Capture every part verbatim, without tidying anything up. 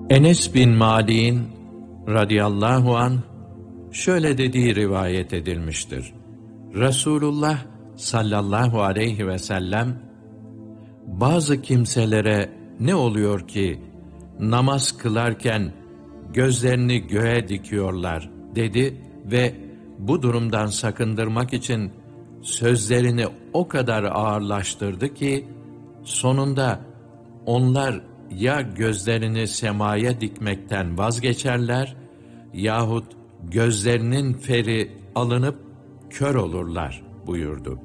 Enes bin Malik'in radıyallahu anh şöyle dediği rivayet edilmiştir. Resulullah sallallahu aleyhi ve sellem, bazı kimselere ne oluyor ki namaz kılarken gözlerini göğe dikiyorlar dedi ve bu durumdan sakındırmak için sözlerini o kadar ağırlaştırdı ki sonunda onlar ya gözlerini semaya dikmekten vazgeçerler yahut gözlerinin feri alınıp kör olurlar buyurdu.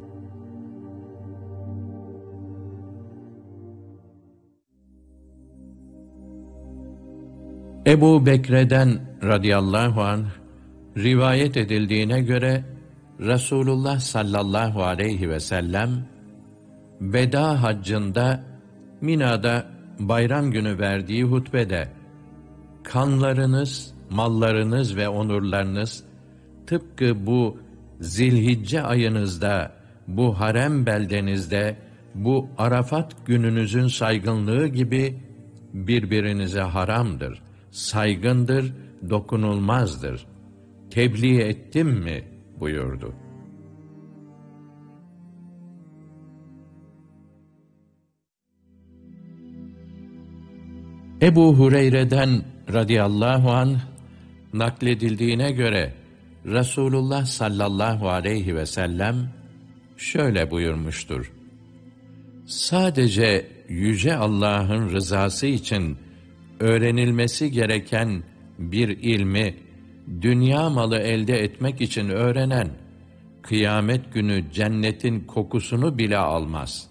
Ebu Bekre'den radıyallahu anh rivayet edildiğine göre Resulullah sallallahu aleyhi ve sellem veda haccında Mina'da bayram günü verdiği hutbede kanlarınız, mallarınız ve onurlarınız tıpkı bu Zilhicce ayınızda, bu harem beldenizde, bu Arafat gününüzün saygınlığı gibi birbirinize haramdır, saygındır, dokunulmazdır. Tebliğ ettim mi buyurdu. Ebu Hureyre'den radıyallahu anh nakledildiğine göre Resulullah sallallahu aleyhi ve sellem şöyle buyurmuştur. Sadece Yüce Allah'ın rızası için öğrenilmesi gereken bir ilmi dünya malı elde etmek için öğrenen, kıyamet günü cennetin kokusunu bile almaz.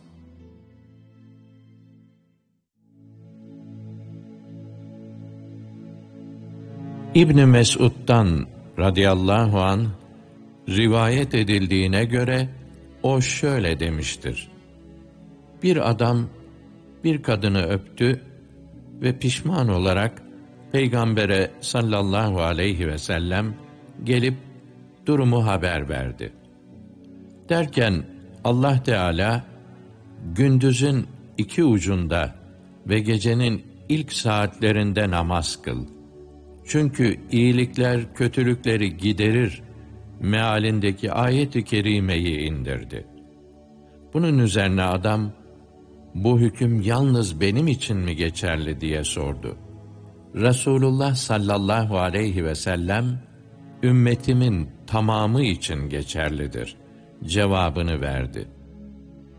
İbn Mes'ud'dan radıyallahu anh rivayet edildiğine göre o şöyle demiştir. Bir adam bir kadını öptü ve pişman olarak Peygamber'e sallallahu aleyhi ve sellem gelip durumu haber verdi. Derken Allah Teala gündüzün iki ucunda ve gecenin ilk saatlerinde namaz kıl. Çünkü iyilikler kötülükleri giderir mealindeki ayet-i kerimeyi indirdi. Bunun üzerine adam, bu hüküm yalnız benim için mi geçerli diye sordu. Resulullah sallallahu aleyhi ve sellem, ümmetimin tamamı için geçerlidir cevabını verdi.